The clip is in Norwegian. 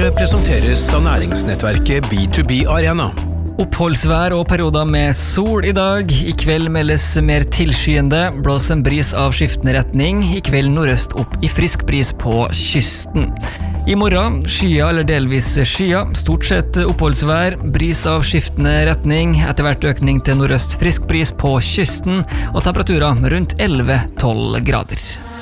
Nyhetsbrevet presenteres av næringsnettverket B2B Arena. Oppholdsvær og perioder med sol i dag. I kveld meldes mer tilskyende, blås en bris av skiftende retning. I kveld nordøst opp i frisk bris på kysten. I morgen skya eller delvis skya, stort sett oppholdsvær, bris av skiftende retning, etter hvert økning til nordøst frisk bris på kysten, og temperaturer rundt 11-12 grader.